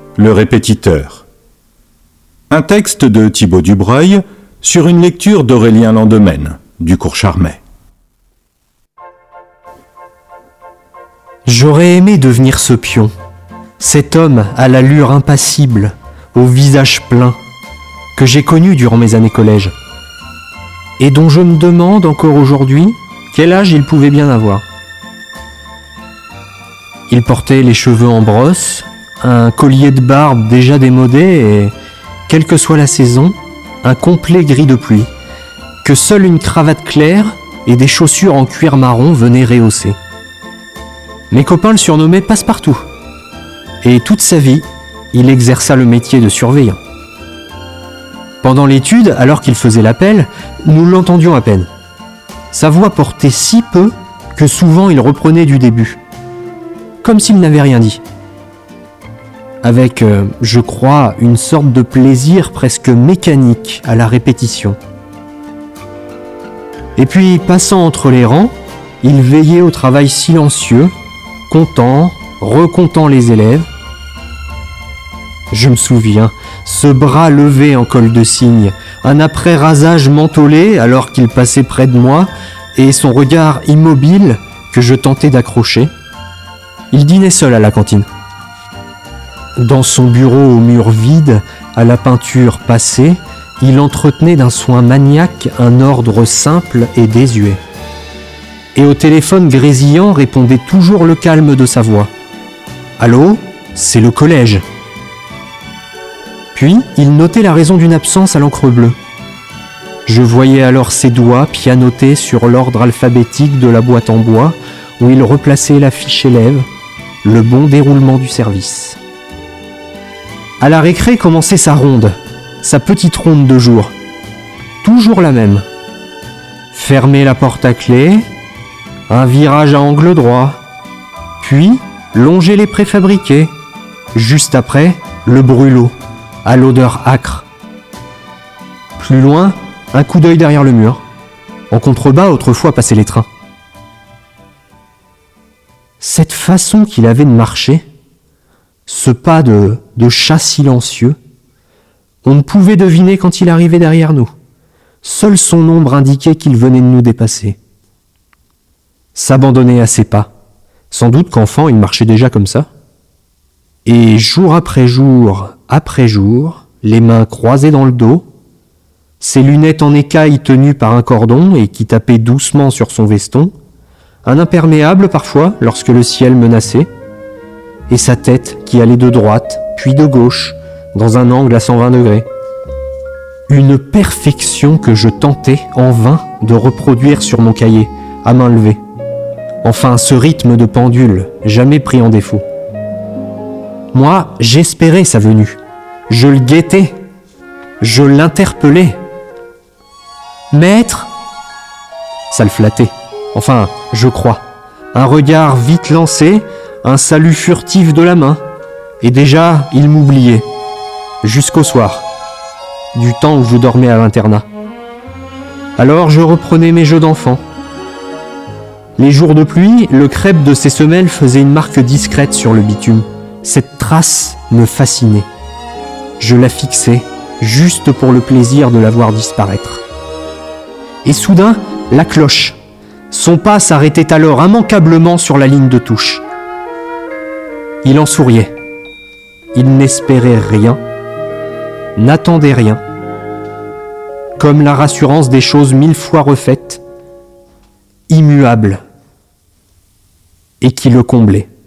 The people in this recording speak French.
Le répétiteur. Un texte de Thibaut Dubreuil sur une lecture d'Aurélien Landemaine, du cours Charmet. J'aurais aimé devenir ce pion, cet homme à l'allure impassible, au visage plein, que j'ai connu durant mes années collège, et dont je me demande encore aujourd'hui quel âge il pouvait bien avoir. Il portait les cheveux en brosse, un collier de barbe déjà démodé et, quelle que soit la saison, un complet gris de pluie, que seule une cravate claire et des chaussures en cuir marron venaient rehausser. Mes copains le surnommaient Passepartout, et toute sa vie, il exerça le métier de surveillant. Pendant l'étude, alors qu'il faisait l'appel, nous l'entendions à peine. Sa voix portait si peu que souvent il reprenait du début, comme s'il n'avait rien dit. Avec, je crois, une sorte de plaisir presque mécanique à la répétition. Et puis, passant entre les rangs, il veillait au travail silencieux, comptant, recomptant les élèves. Je me souviens, ce bras levé en col de cygne, un après-rasage mentholé alors qu'il passait près de moi, et son regard immobile que je tentais d'accrocher. Il dînait seul à la cantine. Dans son bureau au mur vide, à la peinture passée, il entretenait d'un soin maniaque un ordre simple et désuet. Et au téléphone grésillant répondait toujours le calme de sa voix. « Allô, c'est le collège !» Puis, il notait la raison d'une absence à l'encre bleue. Je voyais alors ses doigts pianoter sur l'ordre alphabétique de la boîte en bois où il replaçait la fiche élève, le bon déroulement du service. À la récré commençait sa ronde, sa petite ronde de jour. Toujours la même. Fermer la porte à clé, un virage à angle droit, puis longer les préfabriqués. Juste après, le brûlot, à l'odeur âcre. Plus loin, un coup d'œil derrière le mur. En contrebas, autrefois passaient les trains. Cette façon qu'il avait de marcher, ce pas de chat silencieux, on ne pouvait deviner quand il arrivait derrière nous. Seul son ombre indiquait qu'il venait de nous dépasser. S'abandonner à ses pas. Sans doute qu'enfant, il marchait déjà comme ça. Et jour après jour, les mains croisées dans le dos, ses lunettes en écaille tenues par un cordon et qui tapaient doucement sur son veston, un imperméable parfois lorsque le ciel menaçait, et sa tête qui allait de droite puis de gauche dans un angle à 120 degrés. Une perfection que je tentais en vain de reproduire sur mon cahier, à main levée. Enfin, ce rythme de pendule, jamais pris en défaut. Moi, j'espérais sa venue. Je le guettais. Je l'interpellais. « Maître !» Ça le flattait. Enfin, je crois. Un regard vite lancé, un salut furtif de la main. Et déjà, il m'oubliait. Jusqu'au soir. Du temps où je dormais à l'internat. Alors je reprenais mes jeux d'enfant. Les jours de pluie, le crêpe de ses semelles faisait une marque discrète sur le bitume. Cette trace me fascinait. Je la fixais, juste pour le plaisir de la voir disparaître. Et soudain, la cloche. Son pas s'arrêtait alors immanquablement sur la ligne de touche. Il en souriait. Il n'espérait rien, n'attendait rien. Comme la rassurance des choses 1000 fois refaites, immuables, et qui le comblait.